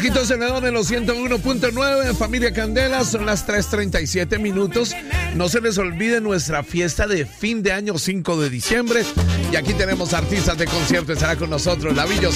Paquito Cenedón en los 101.9, familia Candela, son las 3:37 minutos. No se les olvide nuestra fiesta de fin de año 5 de diciembre. Y aquí tenemos artistas de concierto, estará con nosotros Lavillo